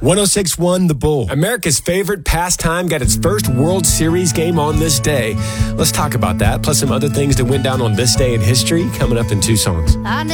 106.1 The Bull. America's favorite pastime got its first World Series game on this day. Let's talk about that, plus some other things that went down on this day in history, coming up in 2 songs.